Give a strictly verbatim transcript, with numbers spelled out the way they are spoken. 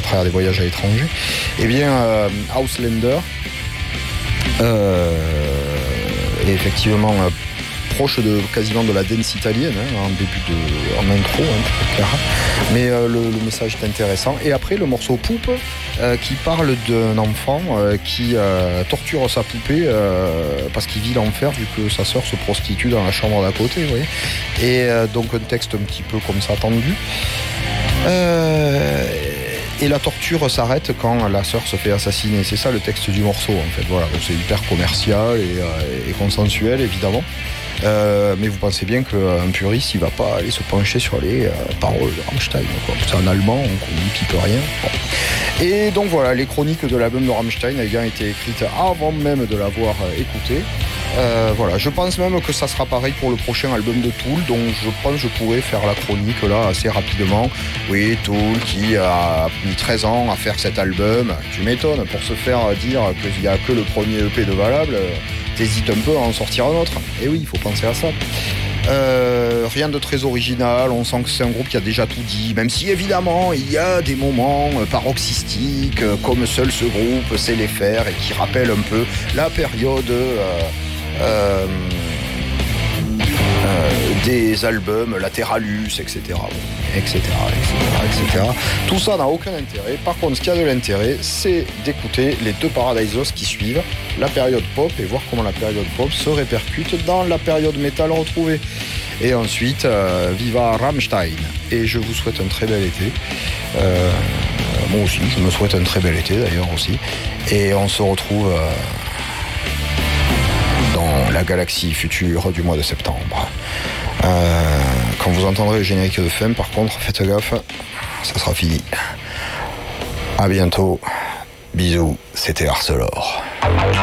frère des voyages à l'étranger. Eh bien, euh, Auslander euh, est effectivement euh, proche de quasiment de la dance italienne, hein, en début de, en intro, hein, mais euh, le, le message est intéressant. Et après le morceau Poupe, euh, qui parle d'un enfant euh, qui euh, torture sa poupée euh, parce qu'il vit l'enfer vu que sa sœur se prostitue dans la chambre d'à côté, vous voyez. Et euh, donc un texte un petit peu comme ça tendu. Euh, et la torture s'arrête quand la sœur se fait assassiner. C'est ça le texte du morceau en fait. Voilà, donc c'est hyper commercial et, euh, et consensuel évidemment. Euh, mais vous pensez bien qu'un puriste il va pas aller se pencher sur les euh, paroles de Rammstein, quoi. C'est en allemand, on n'y pipe rien. Bon. Et donc voilà, les chroniques de l'album de Rammstein ayant été écrites avant même de l'avoir euh, écouté. Euh, voilà, je pense même que ça sera pareil pour le prochain album de Tool, donc je pense que je pourrais faire la chronique là assez rapidement. Oui, Tool qui a mis treize ans à faire cet album, tu m'étonnes, pour se faire dire qu'il n'y a que le premier E P de valable. T'hésites un peu à en sortir un autre. Et oui, il faut penser à ça. Euh, rien de très original, on sent que c'est un groupe qui a déjà tout dit, même si évidemment il y a des moments paroxystiques, comme seul ce groupe sait les faire et qui rappellent un peu la période euh, euh, euh, des albums Lateralus, et cetera, et cetera, et cetera, et cetera. Tout ça n'a aucun intérêt. Par contre, ce qui a de l'intérêt, c'est d'écouter les deux Paradise Lost qui suivent, la période pop, et voir comment la période pop se répercute dans la période métal retrouvée. Et ensuite, euh, viva Rammstein. Et je vous souhaite un très bel été. Euh, moi aussi, je me souhaite un très bel été d'ailleurs aussi. Et on se retrouve euh, dans la galaxie future du mois de septembre. Euh, quand vous entendrez le générique de fin, par contre, faites gaffe, ça sera fini. À bientôt. Bisous, c'était Arcelor.